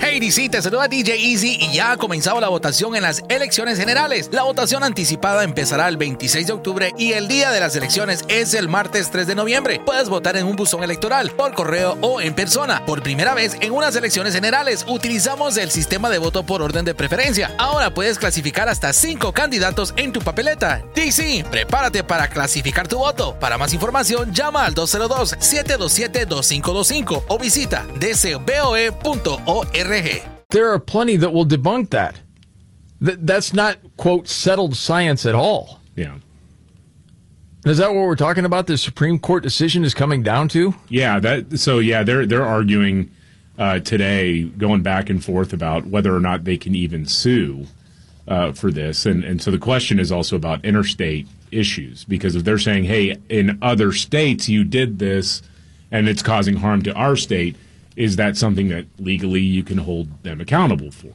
Hey DC, te saluda DJ Easy y ya ha comenzado la votación en las elecciones generales. La votación anticipada empezará el 26 de octubre y el día de las elecciones es el martes 3 de noviembre. Puedes votar en un buzón electoral, por correo o en persona. Por primera vez en unas elecciones generales utilizamos el sistema de voto por orden de preferencia. Ahora puedes clasificar hasta 5 candidatos en tu papeleta. DC, prepárate para clasificar tu voto. Para más información, llama al 202-727-2525 o visita dcboe.org. There are plenty that will debunk that. That's not, quote, settled science at all. Yeah. Is that what we're talking about? The Supreme Court decision is coming down to? Yeah. They're arguing today, going back and forth about whether or not they can even sue for this, and so the question is also about interstate issues, because if they're saying, hey, in other states you did this, and it's causing harm to our state. Is that something that legally you can hold them accountable for?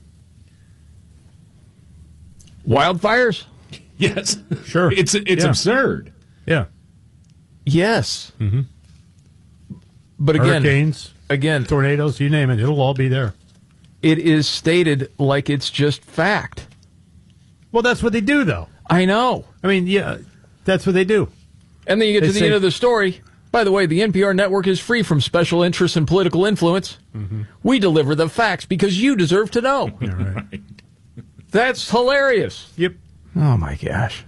Wildfires? Yes. Sure. It's absurd. Yeah. Yes. Mm-hmm. But hurricanes, again, tornadoes, you name it, it'll all be there. It is stated like it's just fact. Well, that's what they do, though. I know. I mean, yeah, that's what they do. And then you get to the end of the story. By the way, the NPR network is free from special interests and political influence. Mm-hmm. We deliver the facts because you deserve to know. Yeah, right. That's hilarious. Yep. Oh, my gosh.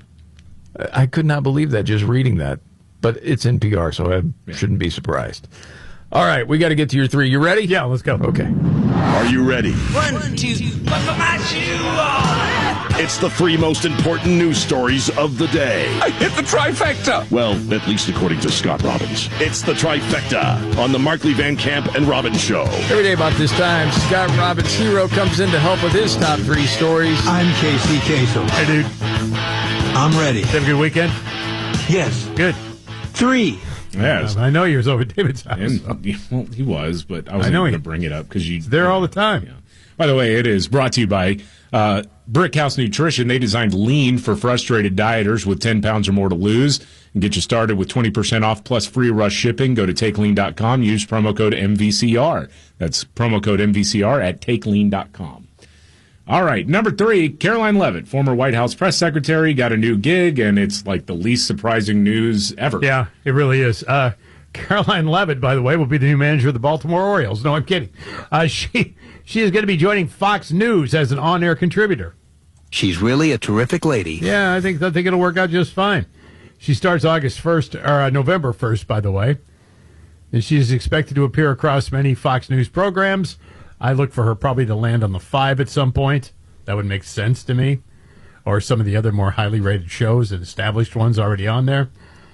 I could not believe that just reading that. But it's NPR, so I shouldn't be surprised. All right, we got to get to your 3. You ready? Yeah, let's go. Okay. Are you ready? 1, 2, my shoe. It's the 3 most important news stories of the day. I hit the trifecta. Well, at least according to Scott Robbins. It's the trifecta on the Markley Van Camp and Robbins Show. Every day about this time, Scott Robbins' hero comes in to help with his top 3 stories. I'm Casey Kasem. Hey, dude. I'm ready. Did you have a good weekend? Yes. Good. 3. Yes. I know you was over at David's house. Well, he was, but I wasn't going to bring it up because you. It's there all the time. Yeah. By the way, it is brought to you by Brickhouse Nutrition. They designed Lean for frustrated dieters with 10 pounds or more to lose. And get you started with 20% off plus free rush shipping. Go to TakeLean.com. Use promo code MVCR. That's promo code MVCR at TakeLean.com. All right, number 3, Caroline Leavitt, former White House press secretary, got a new gig, and it's like the least surprising news ever. Yeah, it really is. Caroline Leavitt, by the way, will be the new manager of the Baltimore Orioles. No, I'm kidding. She is going to be joining Fox News as an on-air contributor. She's really a terrific lady. Yeah, I think it'll work out just fine. She starts August 1st, or November 1st, by the way. And she's expected to appear across many Fox News programs. I look for her probably to land on the 5 at some point. That would make sense to me. Or some of the other more highly rated shows and established ones already on there.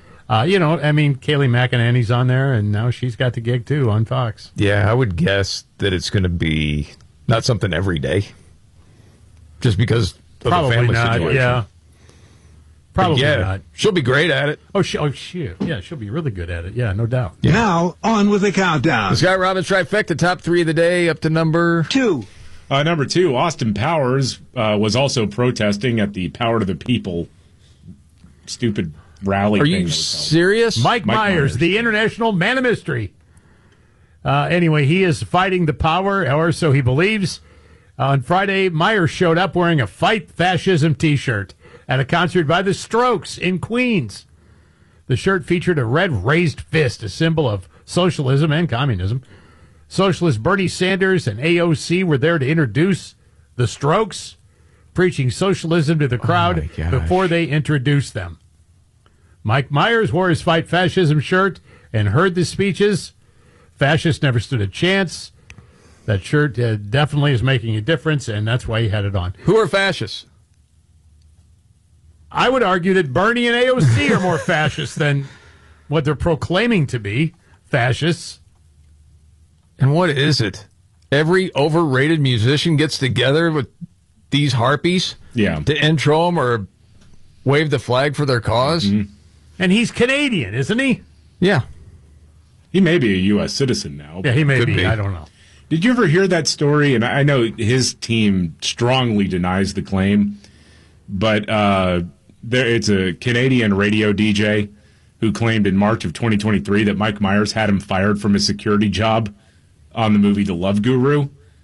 Kayleigh McEnany's on there, and now she's got the gig, too, on Fox. Yeah, I would guess that it's going to be not something every day. Just because of probably the family not, situation. Yeah. Probably not. She'll be great at it. She'll be really good at it. Yeah, no doubt. Yeah. Now, on with the countdown. The Scott Robbins trifecta, top 3 of the day, up to number 2. Number 2, Austin Powers was also protesting at the Power to the People stupid rally. Are you serious? Mike Myers, the international man of mystery. Anyway, he is fighting the power, or so he believes. On Friday, Myers showed up wearing a Fight Fascism t-shirt at a concert by the Strokes in Queens. The shirt featured a red raised fist, a symbol of socialism and communism. Socialist Bernie Sanders and AOC were there to introduce the Strokes, preaching socialism to the crowd before they introduced them. Mike Myers wore his Fight Fascism shirt and heard the speeches. Fascists never stood a chance. That shirt definitely is making a difference, and that's why he had it on. Who are fascists? I would argue that Bernie and AOC are more fascist than what they're proclaiming to be fascists. And what is it? Every overrated musician gets together with these harpies to intro them or wave the flag for their cause? Mm-hmm. And he's Canadian, isn't he? Yeah. He may be a U.S. citizen now. Yeah, he may be. I don't know. Did you ever hear that story? And I know his team strongly denies the claim, but it's a Canadian radio DJ who claimed in March of 2023 that Mike Myers had him fired from his security job on the movie The Love Guru.